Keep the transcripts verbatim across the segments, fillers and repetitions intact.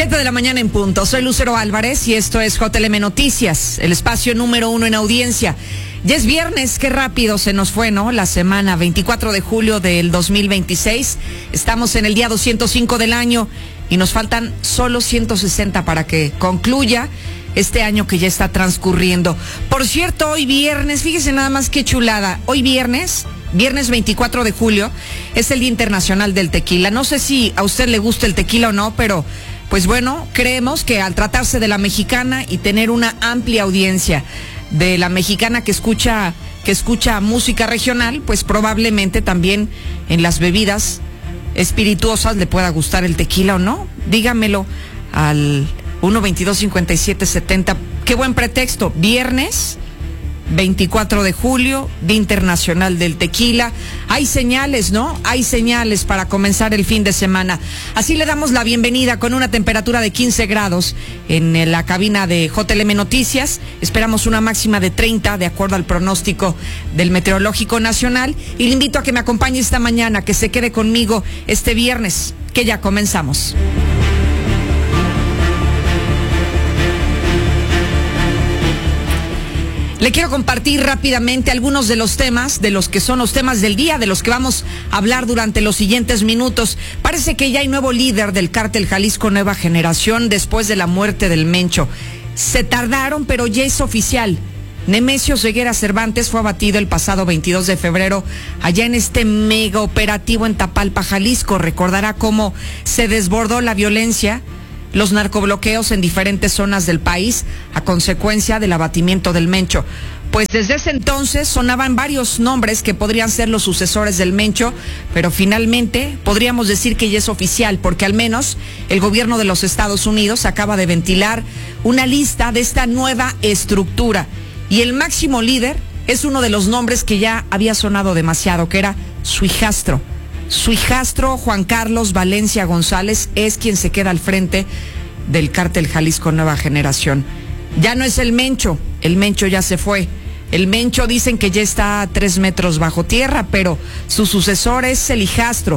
Siete de la mañana en punto. Soy Lucero Álvarez y esto es J L M Noticias, el espacio número uno en audiencia. Ya es viernes, qué rápido se nos fue, ¿no? La semana, veinticuatro de julio del dos mil veintiséis. Estamos en el día doscientos cinco del año y nos faltan solo ciento sesenta para que concluya este año que ya está transcurriendo. Por cierto, hoy viernes, fíjese nada más qué chulada. Hoy viernes, viernes veinticuatro de julio, es el Día Internacional del Tequila. No sé si a usted le gusta el tequila o no, pero pues bueno, creemos que al tratarse de la mexicana y tener una amplia audiencia de la mexicana que escucha, que escucha música regional, pues probablemente también en las bebidas espirituosas le pueda gustar el tequila o no. Dígamelo al uno veintidós cincuenta y siete setenta. Qué buen pretexto. Viernes veinticuatro de julio, Día Internacional del Tequila. Hay señales, ¿no? Hay señales para comenzar el fin de semana. Así le damos la bienvenida con una temperatura de quince grados en la cabina de J L M Noticias. Esperamos una máxima de treinta, de acuerdo al pronóstico del Meteorológico Nacional. Y le invito a que me acompañe esta mañana, que se quede conmigo este viernes, que ya comenzamos. Le quiero compartir rápidamente algunos de los temas, de los que son los temas del día, de los que vamos a hablar durante los siguientes minutos. Parece que ya hay nuevo líder del Cártel Jalisco Nueva Generación después de la muerte del Mencho. Se tardaron, pero ya es oficial. Nemesio Ceguera Cervantes fue abatido el pasado veintidós de febrero allá en este mega operativo en Tapalpa, Jalisco. Recordará cómo se desbordó la violencia, los narcobloqueos en diferentes zonas del país a consecuencia del abatimiento del Mencho. Pues desde ese entonces sonaban varios nombres que podrían ser los sucesores del Mencho, pero finalmente podríamos decir que ya es oficial, porque al menos el gobierno de los Estados Unidos acaba de ventilar una lista de esta nueva estructura. Y el máximo líder es uno de los nombres que ya había sonado demasiado, que era su hijastro. Su hijastro, Juan Carlos Valencia González, es quien se queda al frente del Cártel Jalisco Nueva Generación. Ya no es el Mencho, el Mencho ya se fue. El Mencho dicen que ya está a tres metros bajo tierra, pero su sucesor es el hijastro.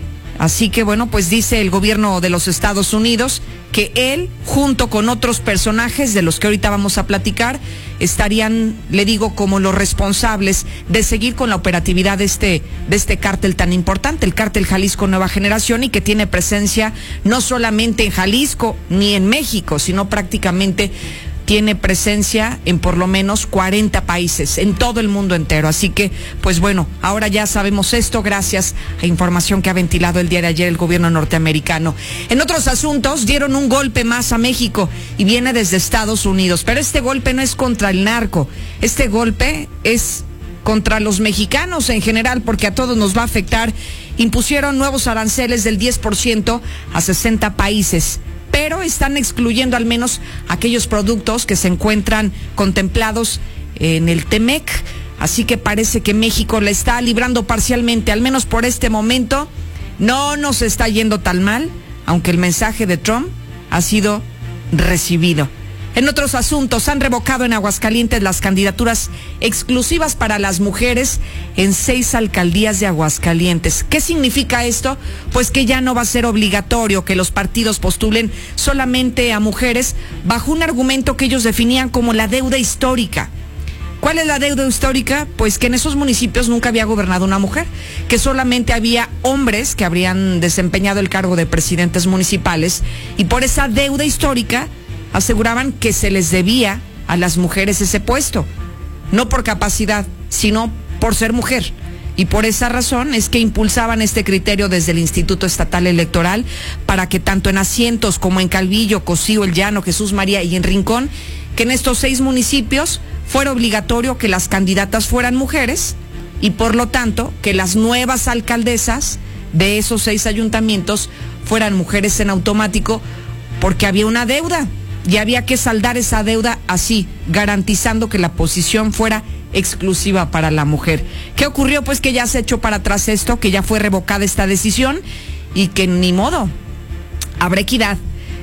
Así que bueno, pues dice el gobierno de los Estados Unidos que él, junto con otros personajes de los que ahorita vamos a platicar, estarían, le digo, como los responsables de seguir con la operatividad de este, de este cártel tan importante, el Cártel Jalisco Nueva Generación, y que tiene presencia no solamente en Jalisco ni en México, sino prácticamente tiene presencia en por lo menos cuarenta países, en todo el mundo entero. Así que, pues bueno, ahora ya sabemos esto gracias a información que ha ventilado el día de ayer el gobierno norteamericano. En otros asuntos, dieron un golpe más a México y viene desde Estados Unidos. Pero este golpe no es contra el narco, este golpe es contra los mexicanos en general, porque a todos nos va a afectar. Impusieron nuevos aranceles del diez por ciento a sesenta países. Pero están excluyendo al menos aquellos productos que se encuentran contemplados en el T-MEC. Así que parece que México la está librando parcialmente, al menos por este momento. No nos está yendo tan mal, aunque el mensaje de Trump ha sido recibido. En otros asuntos, han revocado en Aguascalientes las candidaturas exclusivas para las mujeres en seis alcaldías de Aguascalientes. ¿Qué significa esto? Pues que ya no va a ser obligatorio que los partidos postulen solamente a mujeres bajo un argumento que ellos definían como la deuda histórica. ¿Cuál es la deuda histórica? Pues que en esos municipios nunca había gobernado una mujer, que solamente había hombres que habrían desempeñado el cargo de presidentes municipales, y por esa deuda histórica aseguraban que se les debía a las mujeres ese puesto, no por capacidad, sino por ser mujer. Y por esa razón es que impulsaban este criterio desde el Instituto Estatal Electoral para que tanto en asientos como en Calvillo, Cocío, El Llano, Jesús María y en Rincón, que en estos seis municipios fuera obligatorio que las candidatas fueran mujeres y por lo tanto que las nuevas alcaldesas de esos seis ayuntamientos fueran mujeres en automático, porque había una deuda. Y había que saldar esa deuda así, garantizando que la posición fuera exclusiva para la mujer. ¿Qué ocurrió? Pues que ya se echó para atrás esto, que ya fue revocada esta decisión y que ni modo, habrá equidad.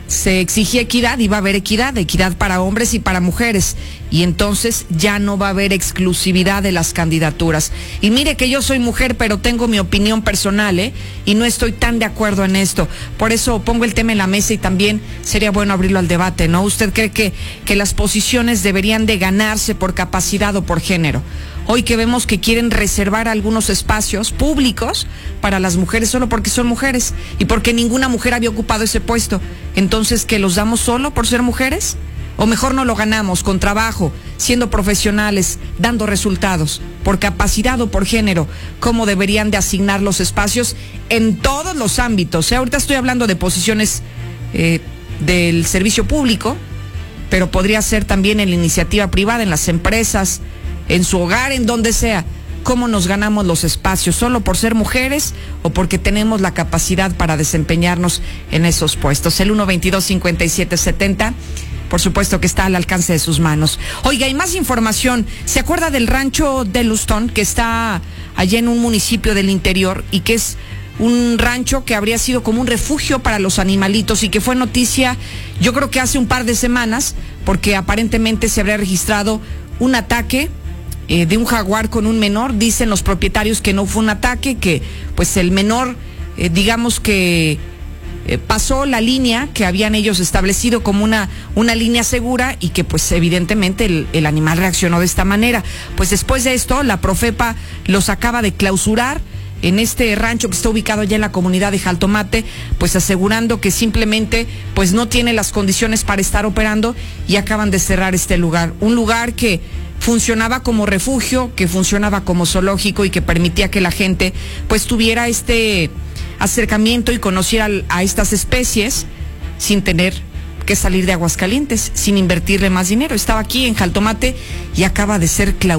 se exigía equidad, iba a haber equidad, equidad para hombres y para mujeres, y entonces ya no va a haber exclusividad de las candidaturas. Y mire que yo soy mujer, pero tengo mi opinión personal, ¿eh? Y no estoy tan de acuerdo en esto. Por eso pongo el tema en la mesa y también sería bueno abrirlo al debate, ¿no? ¿Usted cree que, que las posiciones deberían de ganarse por capacidad o por género? Hoy que vemos que quieren reservar algunos espacios públicos para las mujeres solo porque son mujeres y porque ninguna mujer había ocupado ese puesto. Entonces, ¿que los damos solo por ser mujeres? O mejor no lo ganamos con trabajo, siendo profesionales, dando resultados, por capacidad o por género, cómo deberían de asignar los espacios en todos los ámbitos. ¿Eh? Ahorita estoy hablando de posiciones eh, del servicio público, pero podría ser también en la iniciativa privada, en las empresas, en su hogar, en donde sea. ¿Cómo nos ganamos los espacios? ¿Solo por ser mujeres o porque tenemos la capacidad para desempeñarnos en esos puestos? El uno veintidós cincuenta y siete setenta, por supuesto que está al alcance de sus manos. Oiga, hay más información. ¿Se acuerda del rancho de Lustón, que está allá en un municipio del interior y que es un rancho que habría sido como un refugio para los animalitos y que fue noticia, yo creo que hace un par de semanas, porque aparentemente se habría registrado un ataque Eh, de un jaguar con un menor? Dicen los propietarios que no fue un ataque, que pues el menor, eh, digamos que eh, pasó la línea que habían ellos establecido como una, una línea segura y que pues evidentemente el, el animal reaccionó de esta manera. Pues después de esto, la Profepa los acaba de clausurar en este rancho que está ubicado ya en la comunidad de Jaltomate, pues asegurando que simplemente pues no tiene las condiciones para estar operando y acaban de cerrar este lugar. Un lugar que funcionaba como refugio, que funcionaba como zoológico y que permitía que la gente pues tuviera este acercamiento y conociera a estas especies sin tener que salir de Aguascalientes, sin invertirle más dinero. Estaba aquí en Jaltomate y acaba de ser clausurado.